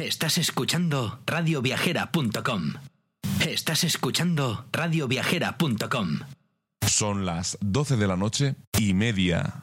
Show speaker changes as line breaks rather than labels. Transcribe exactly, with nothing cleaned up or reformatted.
Estás escuchando radio viajera punto com. Estás escuchando radio viajera punto com.
Son las doce de la noche y media.